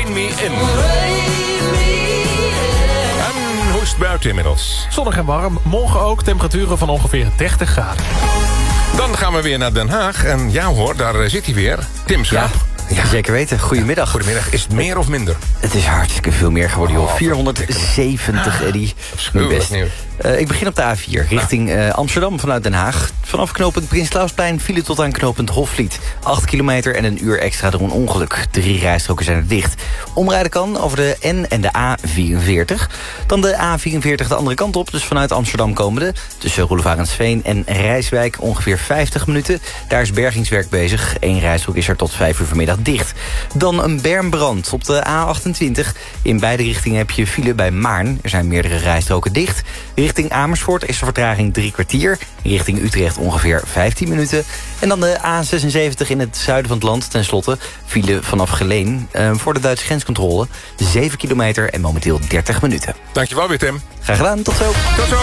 Rein Me In. En hoe is het buiten inmiddels? Zonnig en warm, morgen ook temperaturen van ongeveer 30 graden. Dan gaan we weer naar Den Haag. En ja hoor, daar zit hij weer. Tim Schaap. Ja, zeker weten. Goedemiddag. Goedemiddag. Is het meer of minder? Het is hartstikke veel meer geworden, joh. 470, Eddie. Mijn best. Ik begin op de A4, richting Amsterdam vanuit Den Haag. Vanaf knooppunt Prins Klausplein file tot aan knooppunt Hofvliet. 8 kilometer en een uur extra door een ongeluk. 3 rijstroken zijn er dicht. Omrijden kan over de N en de A44. Dan de A44 de andere kant op, dus vanuit Amsterdam komende. Tussen Roelevarensveen en Rijswijk ongeveer 50 minuten. Daar is bergingswerk bezig. 1 rijstrook is er tot 5 uur vanmiddag dicht. Dan een bermbrand op de A28. In beide richtingen heb je file bij Maarn. Er zijn meerdere rijstroken dicht. Richting Amersfoort is de vertraging 3 kwartier. Richting Utrecht ongeveer 15 minuten. En dan de A76 in het zuiden van het land. Ten slotte file vanaf Geleen voor de Duitse grenscontrole. 7 kilometer en momenteel 30 minuten. Dankjewel weer, Tim. Graag gedaan, tot zo. Tot zo.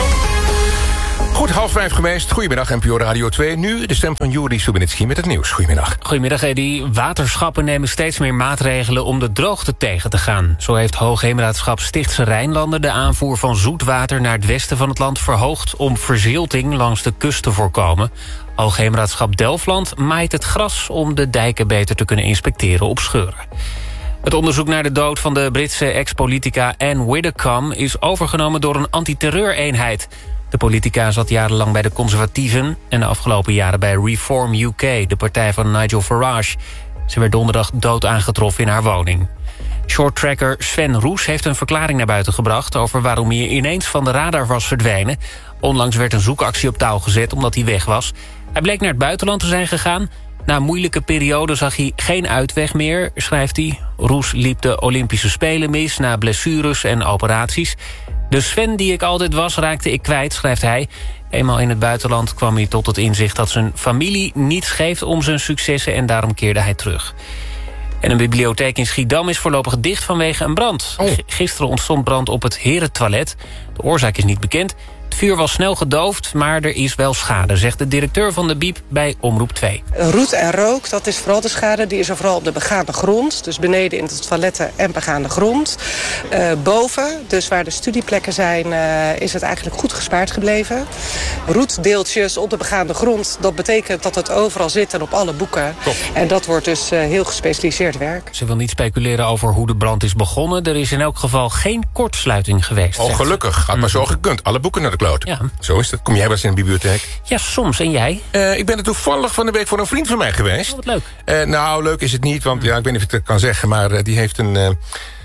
Goed, 4:30 geweest. Goedemiddag, NPO Radio 2. Nu de stem van Juri Stubenitski met het nieuws. Goedemiddag. Goedemiddag, Eddy. Waterschappen nemen steeds meer maatregelen om de droogte tegen te gaan. Zo heeft Hoogheemraadschap Stichtse Rijnlanden de aanvoer van zoetwater naar het westen van het land verhoogd om verzilting langs de kust te voorkomen. Hoogheemraadschap Delfland maait het gras om de dijken beter te kunnen inspecteren op scheuren. Het onderzoek naar de dood van de Britse ex-politica Anne Widdecombe is overgenomen door een antiterreureenheid. De politica zat jarenlang bij de conservatieven en de afgelopen jaren bij Reform UK, de partij van Nigel Farage. Ze werd donderdag dood aangetroffen in haar woning. Shorttracker Sven Roes heeft een verklaring naar buiten gebracht over waarom hij ineens van de radar was verdwenen. Onlangs werd een zoekactie op touw gezet omdat hij weg was. Hij bleek naar het buitenland te zijn gegaan. Na een moeilijke periode zag hij geen uitweg meer, schrijft hij. Roes liep de Olympische Spelen mis na blessures en operaties. De Sven die ik altijd was, raakte ik kwijt, schrijft hij. Eenmaal in het buitenland kwam hij tot het inzicht dat zijn familie niets geeft om zijn successen en daarom keerde hij terug. En een bibliotheek in Schiedam is voorlopig dicht vanwege een brand. Gisteren ontstond brand op het herentoilet. De oorzaak is niet bekend. Het vuur was snel gedoofd, maar er is wel schade, zegt de directeur van de Biep bij Omroep 2. Roet en rook, dat is vooral de schade. Die is er vooral op de begane grond. Dus beneden in de toiletten en begane grond. Boven, dus waar de studieplekken zijn, is het eigenlijk goed gespaard gebleven. Roetdeeltjes op de begaande grond, dat betekent dat het overal zit en op alle boeken. Top. En dat wordt dus heel gespecialiseerd werk. Ze wil niet speculeren over hoe de brand is begonnen. Er is in elk geval geen kortsluiting geweest. Oh, gelukkig. Had maar zo gekund. Alle boeken naar de kloot. Ja. Zo is het. Kom jij wel eens in de bibliotheek? Ja, soms. En jij? Ik ben er toevallig van de week voor een vriend van mij geweest. Oh, wat leuk. Nou, leuk is het niet, want ja, ik weet niet of ik het kan zeggen, maar die heeft een...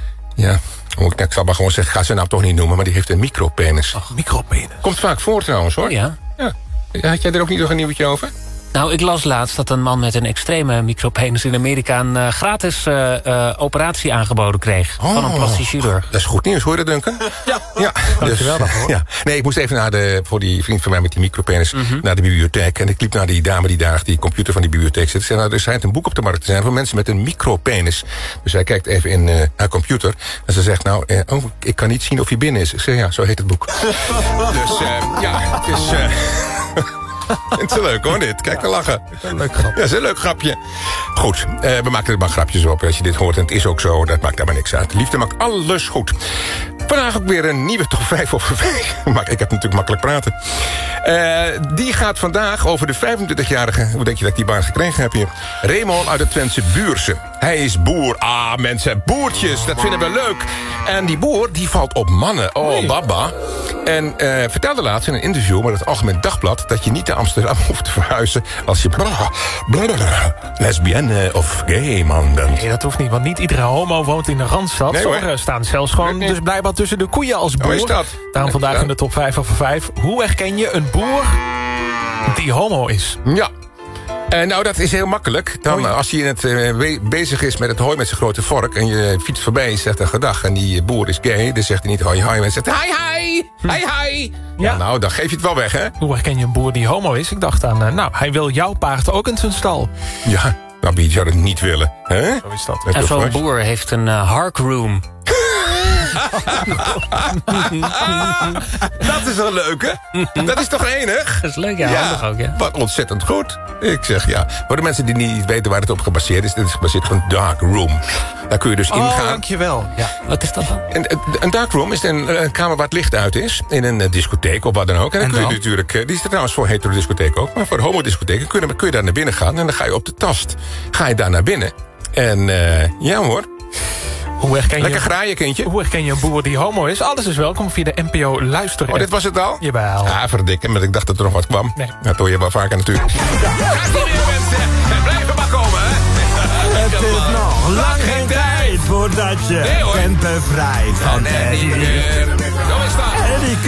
ik zal maar gewoon zeggen, ga ze nou toch niet noemen, maar die heeft een micropenis. Ach, micropenis. Komt vaak voor trouwens, hoor. Oh, ja. Had jij er ook niet nog een nieuwtje over? Nou, ik las laatst dat een man met een extreme micropenis in Amerika een gratis operatie aangeboden kreeg van een plastisch chirurg. Dat is goed nieuws, hoor je dat, Duncan? Ja. Dankjewel daarvoor. Ja. Nee, ik moest even voor die vriend van mij met die micropenis naar de bibliotheek. En ik liep naar die dame die daar die computer van die bibliotheek zit. Ik zei, nou, er schijnt een boek op de markt te zijn voor mensen met een micropenis. Dus hij kijkt even in haar computer en ze zegt, nou, ik kan niet zien of hij binnen is. Ik zeg, ja, zo heet het boek. Dus het is... Het is leuk hoor, dit. Kijk, te lachen. Leuk grapje. Ja, dat is een leuk grapje. Goed, we maken er maar grapjes op. Als je dit hoort, en het is ook zo, dat maakt daar maar niks uit. Liefde maakt alles goed. Vandaag ook weer een nieuwe top 5 over 5. Maar ik heb natuurlijk makkelijk praten. Die gaat vandaag over de 25-jarige... Hoe denk je dat ik die baan gekregen heb hier? Raymond uit het Twentse Buurse. Hij is boer. Ah, mensen, boertjes, dat vinden we leuk. En die boer, die valt op mannen. Oh, nee. Baba. En vertelde laatst in een interview met het Algemeen Dagblad... dat je niet naar Amsterdam hoeft te verhuizen... als je lesbienne of gay man bent. Nee, dat hoeft niet, want niet iedere homo woont in de Randstad. Nee, sommigen staan zelfs gewoon dus blijkbaar tussen de koeien als boer. Is dat? Daarom vandaag in de top 5 over 5. Hoe herken je een boer die homo is? Ja. Nou, dat is heel makkelijk. Dan, als hij bezig is met het hooi met zijn grote vork... en je fietst voorbij en zegt hij gedag... en die boer is gay, dan zegt hij niet hoi hoi... maar hij zegt hi hi, hi hi. Ja. Nou, dan geef je het wel weg, hè? Hoe herken je een boer die homo is? Ik dacht aan, hij wil jouw paard ook in zijn stal. Ja, nou, wie zou het niet willen, hè? Zo is dat. En zo'n boer heeft een harkroom... Dat is wel leuk, hè? Dat is toch enig? Dat is leuk, ja. Handig ook, ja. Wat ontzettend goed. Ik zeg ja. Voor de mensen die niet weten waar het op gebaseerd is... dit is gebaseerd op een dark room. Daar kun je dus ingaan. Dankjewel. Ja. Wat is dat dan? Een darkroom is een kamer waar het licht uit is. In een discotheek of wat dan ook. En dan kun je natuurlijk... Die is er trouwens voor hetero-discotheek ook. Maar voor de homodiscotheek kun je daar naar binnen gaan. En dan ga je op de tast. Ga je daar naar binnen. En ja hoor. Lekker graaien, kindje. Hoe herken je een boer die homo is? Alles is welkom via de NPO Luisteren. Oh, dit was het al? Jawel. Ja, verdikken, maar ik dacht dat er nog wat kwam. Nee. Dat hoor je wel vaker natuurlijk. Gaat niet meer, mensen. En blijven maar komen, hè. Het is nog lang geen tijd voordat je bent bevrijd van Eddie. Zo is dat. Eddie